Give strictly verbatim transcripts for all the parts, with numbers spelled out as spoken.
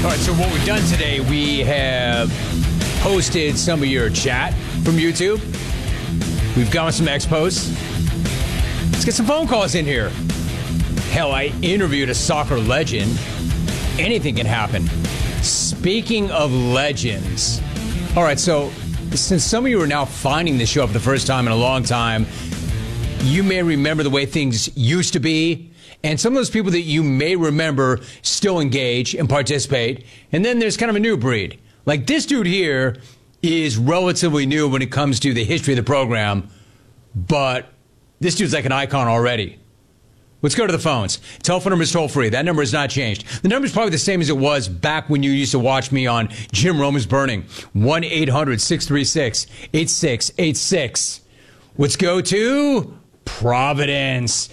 All right, so what we've done today, we have posted some of your chat from YouTube. We've gone with some expos. Let's get some phone calls in here. Hell, I interviewed a soccer legend. Anything can happen. Speaking of legends. All right, so since some of you are now finding this show for the first time in a long time, you may remember the way things used to be. And some of those people that you may remember still engage and participate. And then there's kind of a new breed. Like this dude here is relatively new when it comes to the history of the program. But this dude's like an icon already. Let's go to the phones. Telephone number is toll free. That number has not changed. The number is probably the same as it was back when you used to watch me on Jim Rome is Burning. one eight hundred six three six eight six eight six. Let's go to Providence.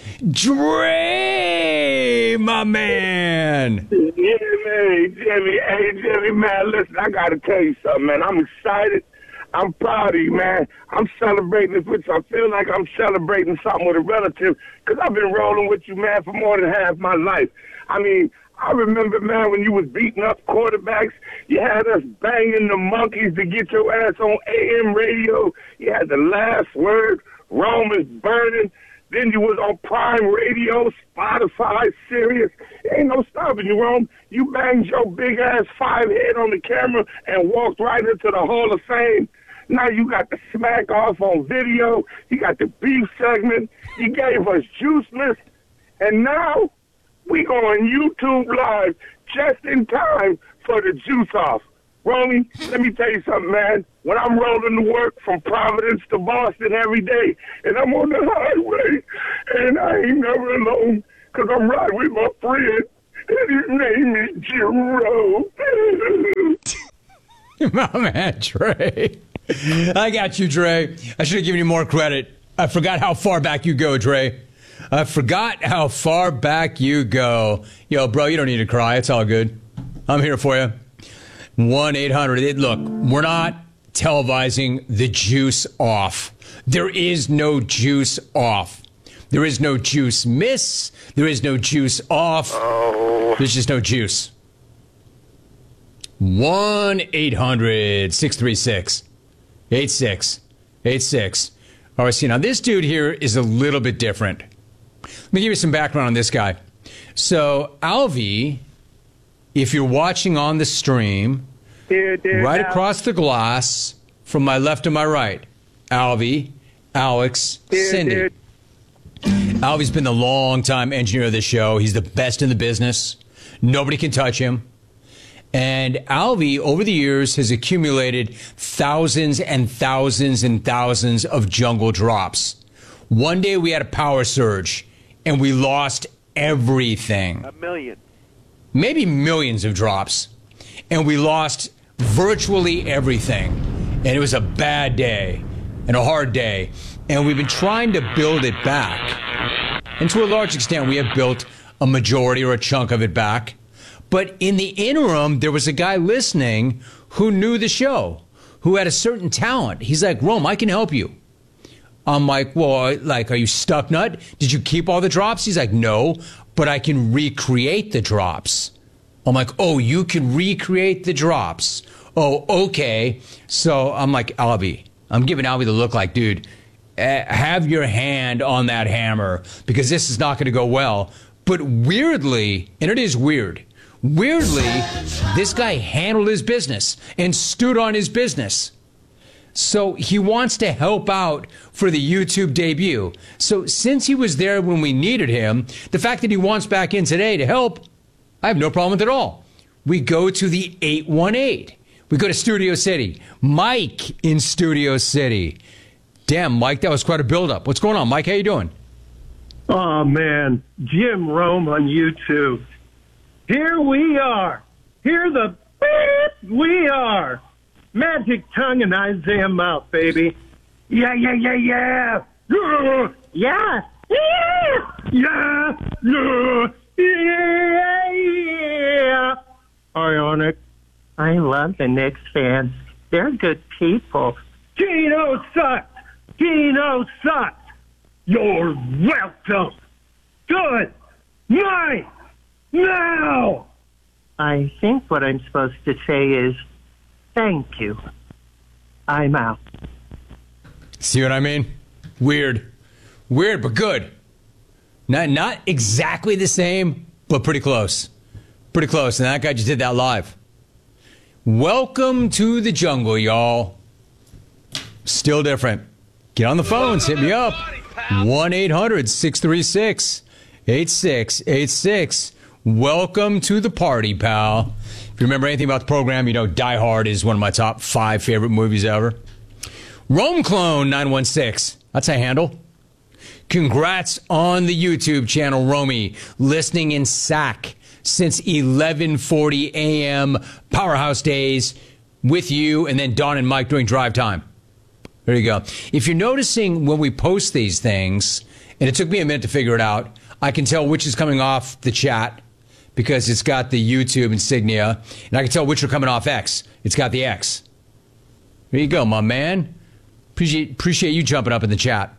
Dre, my man. Yeah, man. Jimmy, hey, Jimmy, man, listen, I got to tell you something, man. I'm excited. I'm proud of you, man. I'm celebrating this with you. I feel like I'm celebrating something with a relative because I've been rolling with you, man, for more than half my life. I mean, I remember, man, when you was beating up quarterbacks, you had us banging the monkeys to get your ass on A M radio. You had the last word, Rome is burning. Then you was on Prime Radio, Spotify, Sirius. Ain't no stopping you, Rome. You banged your big-ass five head on the camera and walked right into the Hall of Fame. Now you got the smack off on video. You got the beef segment. You gave us Juice List. And now we go on YouTube Live just in time for the Juice Off. Romy, let me tell you something, man. When I'm rolling to work from Providence to Boston every day, and I'm on the highway, and I ain't never alone, because I'm riding with my friend, and his name is Jim Rowe. My man, Dre. I got you, Dre. I should have given you more credit. I forgot how far back you go, Dre. I forgot how far back you go. Yo, bro, you don't need to cry. It's all good. I'm here for you. one eight hundred. Look, we're not televising the Juice Off. There is no Juice Off. There is no Juice Miss. There is no Juice Off. Oh. There's just no juice. one eight hundred six three six eight six eight six. All right, see, now this dude here is a little bit different. Let me give you some background on this guy. So, Alvy, if you're watching on the stream, Dear, dear right Al. across the glass from my left to my right, Alvy, Alex, Dear, Cindy. dear. Alvy's been the long-time engineer of the show. He's the best in the business. Nobody can touch him. And Alvy, over the years, has accumulated thousands and thousands and thousands of jungle drops. One day we had a power surge, and we lost everything. A million. Maybe millions of drops. And we lost virtually everything. And it was a bad day and a hard day. And we've been trying to build it back. And to a large extent, we have built a majority or a chunk of it back. But in the interim, there was a guy listening who knew the show, who had a certain talent. He's like, Rome, I can help you. I'm like, well, like, are you stuck nut? Did you keep all the drops? He's like, no, but I can recreate the drops. I'm like, oh, you can recreate the drops. Oh, okay. So I'm like, Alvy, I'm giving Alvy the look like, dude, uh, have your hand on that hammer because this is not going to go well. But weirdly, and it is weird, weirdly, this guy handled his business and stood on his business. So he wants to help out for the YouTube debut. So since he was there when we needed him, the fact that he wants back in today to help, I have no problem with it at all. We go to the eight one eight. We go to Studio City. Mike in Studio City. Damn, Mike, that was quite a buildup. What's going on, Mike? How you doing? Oh, man. Jim Rome on YouTube. Here we are. Here the beep we are. Magic tongue and Isaiah mouth, baby. Yeah, yeah, yeah, yeah. Yeah. Yeah. Yeah. Yeah. Yeah. Yeah. Ionic. I love the Knicks fans. They're good people. Gino sucks. Gino sucks. You're welcome. Good night. Now. I think what I'm supposed to say is, thank you. I'm out. See what I mean? Weird. Weird, but good. Not, not exactly the same, but pretty close. Pretty close. And that guy just did that live. Welcome to the jungle, y'all. Still different. Get on the phones. Hit me up. one eight hundred six three six eight six eight six. Welcome to the party, pal. If you remember anything about the program, you know Die Hard is one of my top five favorite movies ever. Rome Clone nine one six. That's a handle. Congrats on the YouTube channel, Romy. Listening in S A C since eleven forty a.m. Powerhouse Days with you and then Don and Mike during drive time. There you go. If you're noticing when we post these things, and it took me a minute to figure it out, I can tell which is coming off the chat because it's got the YouTube insignia, and I can tell which are coming off X. It's got the X. There you go, my man. Appreciate, appreciate you jumping up in the chat.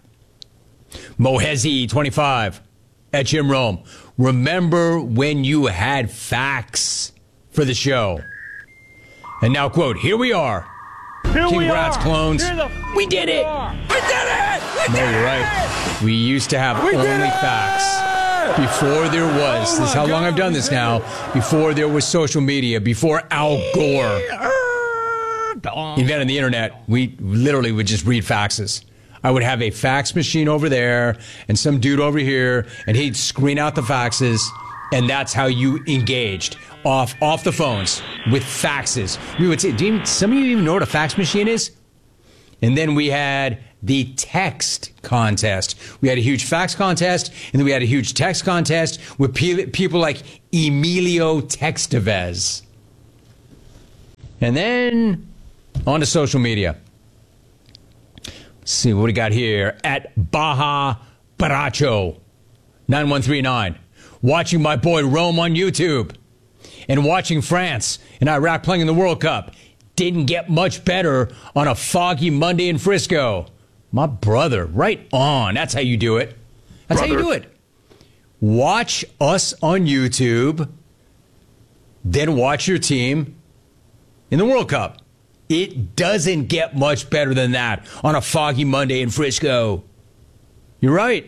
Mohezi twenty-five at Jim Rome. Remember when you had facts for the show? And now, quote, here we are. Here Congrats, we are. clones. Here the we did it. We did it. We No, did you're it. right. We used to have We did only it! facts before there was. Oh this is my how long God, I've done we this did now. it. Before there was social media, before Al Gore invented the internet, we literally would just read faxes. I would have a fax machine over there and some dude over here, and he'd screen out the faxes, and that's how you engaged off off the phones with faxes. We would say, do you, some of you even know what a fax machine is? And then we had the text contest. We had a huge fax contest, and then we had a huge text contest with pe- people like Emilio Textevez. And then on to social media. Let's see what we got here at Baja Baracho nine one three nine. Watching my boy Rome on YouTube and watching France and Iraq playing in the World Cup. Didn't get much better on a foggy Monday in Frisco. My brother, right on. That's how you do it. That's Brother. how you do it. Watch us on YouTube, then watch your team in the World Cup. It doesn't get much better than that on a foggy Monday in Frisco. You're right.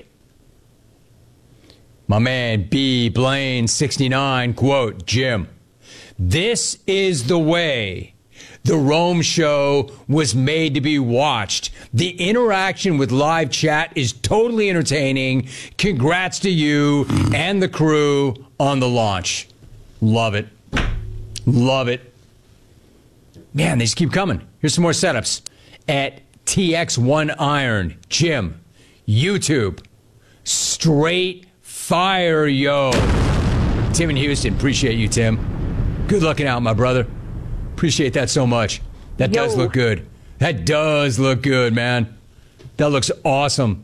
My man B. Blaine sixty-nine, quote, Jim, this is the way the Rome show was made to be watched. The interaction with live chat is totally entertaining. Congrats to you and the crew on the launch. Love it. Love it. Man, they just keep coming. Here's some more setups. At T X one Iron, Jim, YouTube, straight fire, yo. Tim in Houston, appreciate you, Tim. Good looking out, my brother. Appreciate that so much. That Yo. does look good. That does look good, man. That looks awesome.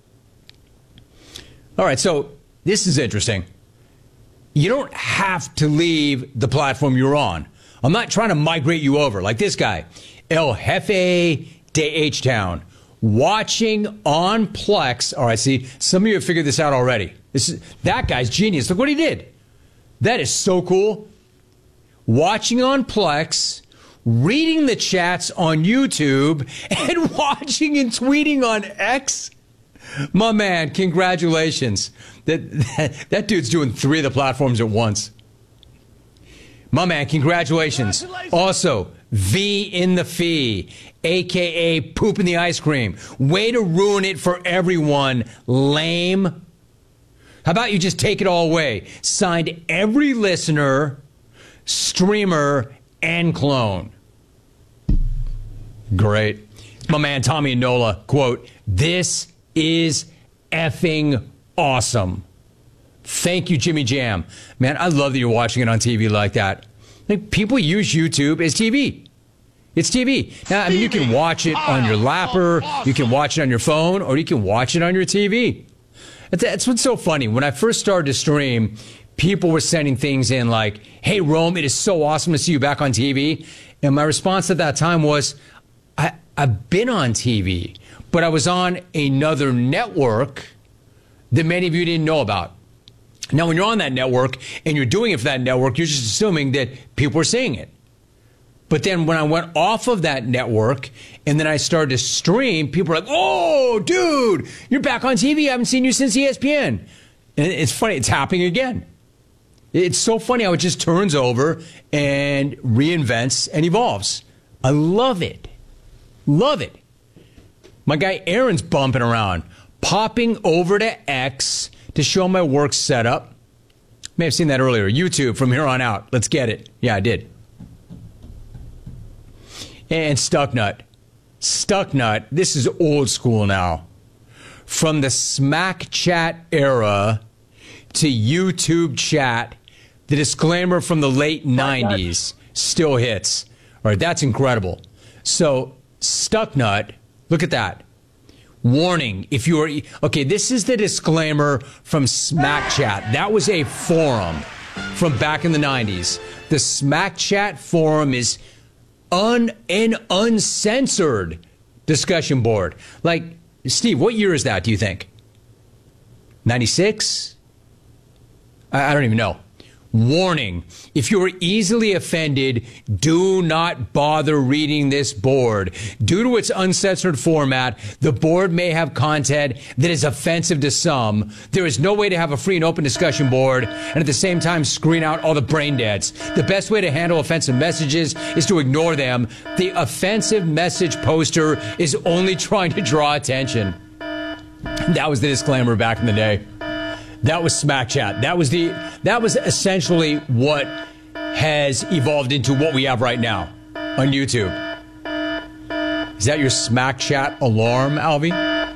All right, so this is interesting. You don't have to leave the platform you're on. I'm not trying to migrate you over like this guy, El Jefe de H-Town, watching on Plex. All right, see, some of you have figured this out already. This is, that guy's genius. Look what he did. That is so cool. Watching on Plex, reading the chats on YouTube, and watching and tweeting on X. My man, congratulations. That, that, that dude's doing three of the platforms at once. My man, congratulations. Congratulations. Also, V in the Fee, a k a. Poop in the Ice Cream. Way to ruin it for everyone. Lame. How about you just take it all away? Signed every listener, streamer, and clone. Great. My man, Tommy and Nola, quote, this is effing awesome. Thank you, Jimmy Jam. Man, I love that you're watching it on T V like that. Like, people use YouTube as T V. It's T V. Now, I mean, you can watch it on your lapper, you can watch it on your phone, or you can watch it on your T V. That's, that's what's so funny. When I first started to stream, people were sending things in like, hey, Rome, it is so awesome to see you back on T V. And my response at that time was, I, I've been on T V, but I was on another network that many of you didn't know about. Now, when you're on that network and you're doing it for that network, you're just assuming that people are seeing it. But then when I went off of that network and then I started to stream, people were like, oh, dude, you're back on T V. I haven't seen you since E S P N. And it's funny. It's happening again. It's so funny how it just turns over and reinvents and evolves. I love it. Love it. My guy Aaron's bumping around, popping over to X to show my work setup. May have seen that earlier. YouTube from here on out. Let's get it. Yeah, I did. And Stucknut. Stucknut, this is old school now. From the Smack Chat era to YouTube chat, the disclaimer from the late nineties still hits. All right, that's incredible. So, Stucknut, look at that. Warning, if you are... Okay, this is the disclaimer from Smack Chat. That was a forum from back in the nineties. The Smack Chat forum is un an uncensored discussion board. Like, Steve, what year is that, do you think? ninety-six? I, I don't even know. Warning, if you are easily offended, do not bother reading this board. Due to its uncensored format, the board may have content that is offensive to some. There is no way to have a free and open discussion board and at the same time screen out all the brain deads. The best way to handle offensive messages is to ignore them. The offensive message poster is only trying to draw attention. That was the disclaimer back in the day. That was Smack Chat. That was the that was essentially what has evolved into what we have right now on YouTube. Is that your Smack Chat alarm, Alvy?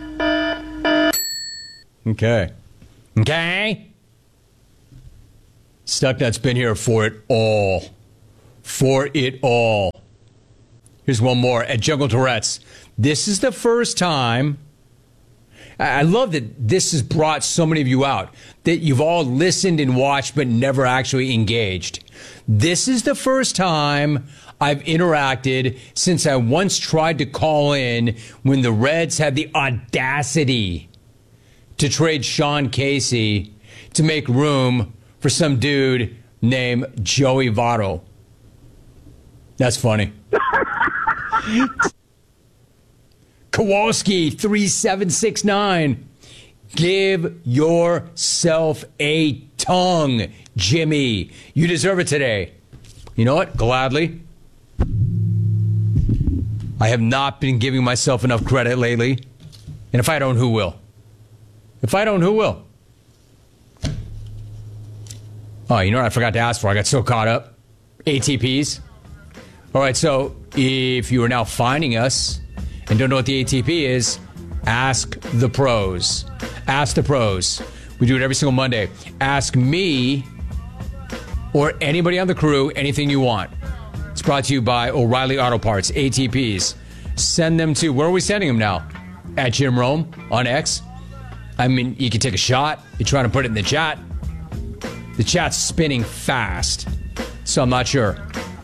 Okay. Okay. Stucknut's been here for it all. For it all. Here's one more at Jungle Tourette's. This is the first time... I love that this has brought so many of you out, that you've all listened and watched but never actually engaged. This is the first time I've interacted since I once tried to call in when the Reds had the audacity to trade Sean Casey to make room for some dude named Joey Votto. That's funny. Kowalski three seven six nine. Give yourself a tongue, Jimmy. You deserve it today. You know what? Gladly. I have not been giving myself enough credit lately. And if I don't, who will? If I don't, who will? Oh, you know what I forgot to ask for? I got so caught up. A T Ps. All right, so if you are now finding us and don't know what the A T P is, ask the pros. Ask the pros. We do it every single Monday. Ask me or anybody on the crew anything you want. It's brought to you by O'Reilly Auto Parts, A T Ps. Send them to, where are we sending them now? At Jim Rome on X. I mean, you can take a shot. You're trying to put it in the chat. The chat's spinning fast, so I'm not sure.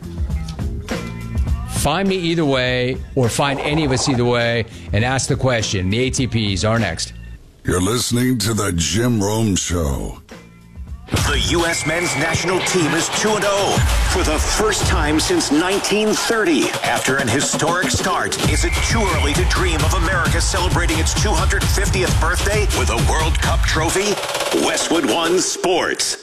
Find me either way, or find any of us either way, and ask the question. The A T Ps are next. You're listening to The Jim Rome Show. The U S men's national team is two and oh for the first time since nineteen thirty. After an historic start, is it too early to dream of America celebrating its two hundred fiftieth birthday with a World Cup trophy? Westwood One Sports.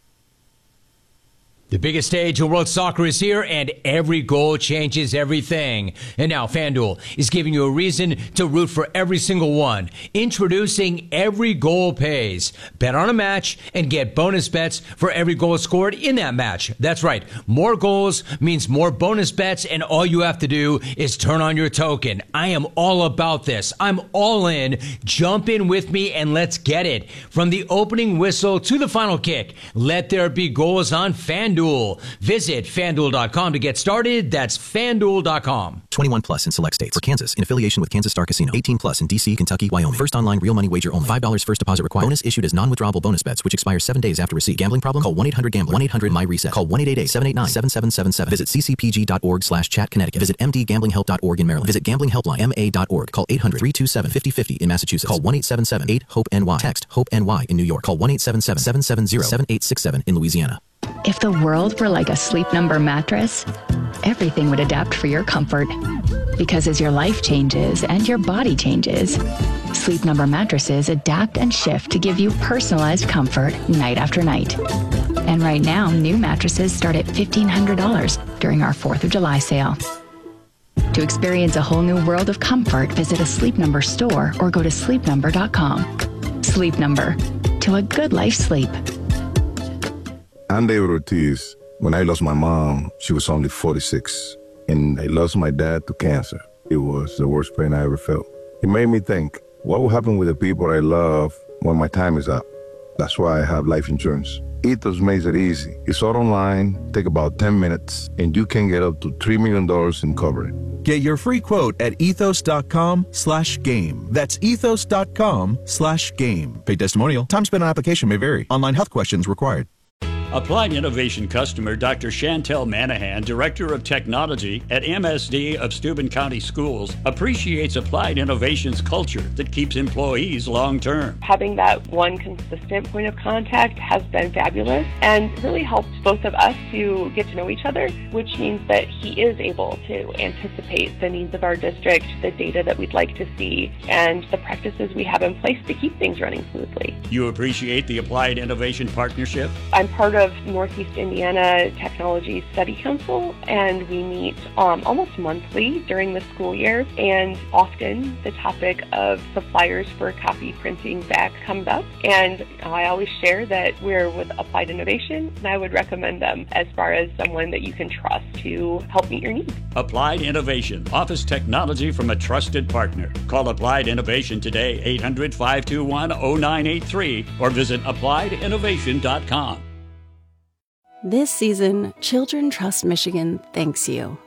The biggest stage in world soccer is here, and every goal changes everything. And now FanDuel is giving you a reason to root for every single one. Introducing Every Goal Pays. Bet on a match and get bonus bets for every goal scored in that match. That's right. More goals means more bonus bets, and all you have to do is turn on your token. I am all about this. I'm all in. Jump in with me and let's get it. From the opening whistle to the final kick, let there be goals on FanDuel. FanDuel. Visit FanDuel dot com to get started. That's FanDuel dot com. twenty-one plus in select states. For Kansas, in affiliation with Kansas Star Casino. eighteen plus in D C, Kentucky, Wyoming. First online real money wager only. five dollars first deposit required. Bonus issued as non-withdrawable bonus bets, which expire seven days after receipt. Gambling problem? Call one eight hundred gambler. one eight hundred my reset. Call one eight eight eight, seven eight nine, seven seven seven seven. Visit c c p g dot org slash chat Connecticut. Visit m d gambling help dot org in Maryland. Visit gambling helpline m a dot org. Call eight hundred, three two seven, five oh five oh in Massachusetts. Call one eight seven seven, eight, hope N Y. Text HOPE N Y in New York. Call one eight seven seven, seven seven zero, seven eight six seven in Louisiana. If the world were like a Sleep Number mattress, everything would adapt for your comfort. Because as your life changes and your body changes, Sleep Number mattresses adapt and shift to give you personalized comfort night after night. And right now, new mattresses start at fifteen hundred dollars during our fourth of July sale. To experience a whole new world of comfort, visit a Sleep Number store or go to sleep number dot com. Sleep Number. To a good life sleep. I'm David Ortiz. When I lost my mom, she was only forty-six. And I lost my dad to cancer. It was the worst pain I ever felt. It made me think, what will happen with the people I love when my time is up? That's why I have life insurance. Ethos makes it easy. It's all online, take about ten minutes, and you can get up to three million dollars in coverage. Get your free quote at ethos dot com slash game. That's ethos dot com slash game. Paid testimonial. Time spent on application may vary. Online health questions required. Applied Innovation customer Doctor Chantel Manahan, Director of Technology at M S D of Steuben County Schools, appreciates Applied Innovation's culture that keeps employees long-term. Having that one consistent point of contact has been fabulous and really helped both of us to get to know each other, which means that he is able to anticipate the needs of our district, the data that we'd like to see, and the practices we have in place to keep things running smoothly. You appreciate the Applied Innovation partnership? I'm part of Northeast Indiana Technology Study Council, and we meet um, almost monthly during the school year, and often the topic of suppliers for copy printing back comes up, and I always share that we're with Applied Innovation, and I would recommend them as far as someone that you can trust to help meet your needs. Applied Innovation, office technology from a trusted partner. Call Applied Innovation today, eight hundred, five two one, oh nine eight three, or visit applied innovation dot com. This season, Children Trust Michigan thanks you.